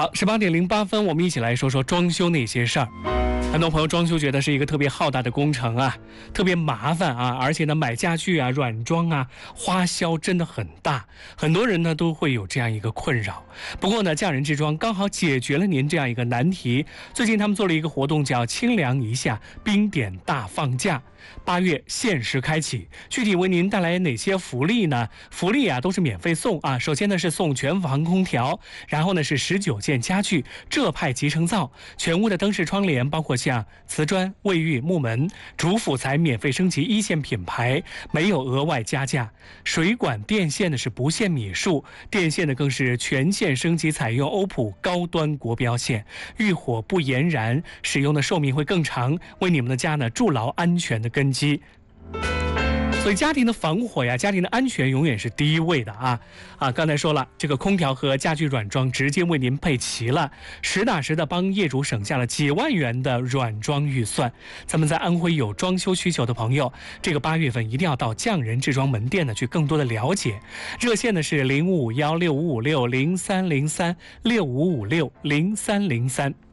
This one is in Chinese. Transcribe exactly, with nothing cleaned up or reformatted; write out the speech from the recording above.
好，十八点零八分，我们一起来说说装修那些事儿。很多朋友装修觉得是一个特别浩大的工程啊，特别麻烦啊，而且呢买家具啊、软装啊，花销真的很大，很多人呢都会有这样一个困扰。不过呢，匠人之装刚好解决了您这样一个难题。最近他们做了一个活动，叫清凉一下冰点大放价，八月限时开启，具体为您带来哪些福利呢？福利啊都是免费送啊。首先呢是送全房空调，然后呢是十九件家具，浙派集成灶，全屋的灯饰窗帘，包括像瓷砖、卫浴、木门、主辅材免费升级一线品牌，没有额外加价。水管电线呢是不限米数，电线呢更是全线升级，采用欧普高端国标线，遇火不延燃，使用的寿命会更长，为你们的家呢筑牢安全的根基。所以家庭的防火呀，家庭的安全永远是第一位的啊！啊，刚才说了，这个空调和家具软装直接为您配齐了，实打实的帮业主省下了几万元的软装预算。咱们在安徽有装修需求的朋友，这个八月份一定要到匠人制装门店呢去更多的了解。热线呢是零五五幺六五五六零三零三六五五六零三零三。